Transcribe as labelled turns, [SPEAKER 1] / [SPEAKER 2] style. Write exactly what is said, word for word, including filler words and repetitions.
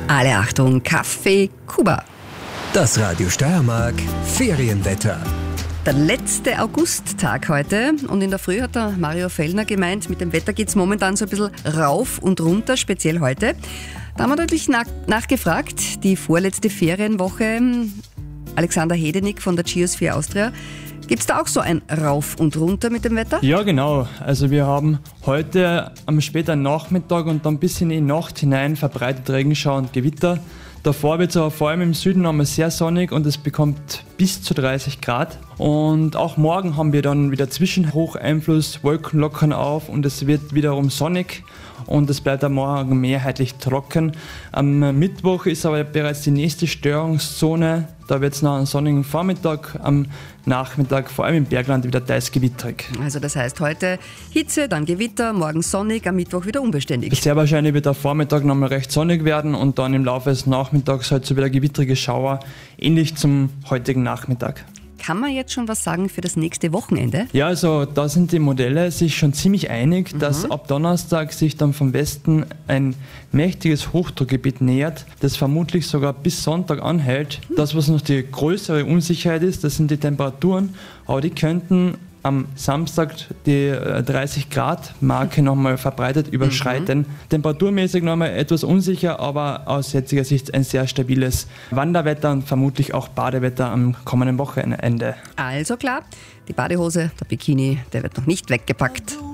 [SPEAKER 1] Alle Achtung, Kaffee Kuba.
[SPEAKER 2] Das Radio Steiermark Ferienwetter.
[SPEAKER 1] Der letzte Augusttag heute und in der Früh hat der Mario Fellner gemeint, mit dem Wetter geht es momentan so ein bisschen rauf und runter, speziell heute. Da haben wir natürlich nach, nachgefragt, die vorletzte Ferienwoche, Alexander Hedenick von der Geosphere Austria. Gibt es da auch so ein Rauf und Runter mit dem Wetter?
[SPEAKER 3] Ja, genau. Also wir haben heute am späten Nachmittag und dann bis in die Nacht hinein verbreitet Regenschauer und Gewitter. Davor wird es aber vor allem im Süden noch mal sehr sonnig und es bekommt bis zu dreißig Grad. Und auch morgen haben wir dann wieder Zwischenhocheinfluss, Wolken lockern auf und es wird wiederum sonnig und es bleibt am Morgen mehrheitlich trocken. Am Mittwoch ist aber bereits die nächste Störungszone. Da wird es noch einen sonnigen Vormittag, am Nachmittag vor allem im Bergland wieder teils gewitterig.
[SPEAKER 1] Also das heißt heute Hitze, dann Gewitter, morgen sonnig, am Mittwoch wieder unbeständig.
[SPEAKER 3] Sehr wahrscheinlich wird der Vormittag noch mal recht sonnig werden und dann im Laufe des Nachmittags halt so wieder gewittrige Schauer, ähnlich zum heutigen Nachmittag.
[SPEAKER 1] Kann man jetzt schon was sagen für das nächste Wochenende?
[SPEAKER 3] Ja, also da sind die Modelle sich schon ziemlich einig,
[SPEAKER 1] Mhm.
[SPEAKER 3] dass ab Donnerstag sich dann vom Westen ein mächtiges Hochdruckgebiet nähert, das vermutlich sogar bis Sonntag anhält. Mhm. Das, was noch die größere Unsicherheit ist, das sind die Temperaturen, aber die könnten am Samstag die dreißig Grad Marke nochmal verbreitet überschreiten. Mhm. Temperaturmäßig nochmal etwas unsicher, aber aus jetziger Sicht ein sehr stabiles Wanderwetter und vermutlich auch Badewetter am kommenden Wochenende.
[SPEAKER 1] Also klar, die Badehose, der Bikini, der wird noch nicht weggepackt.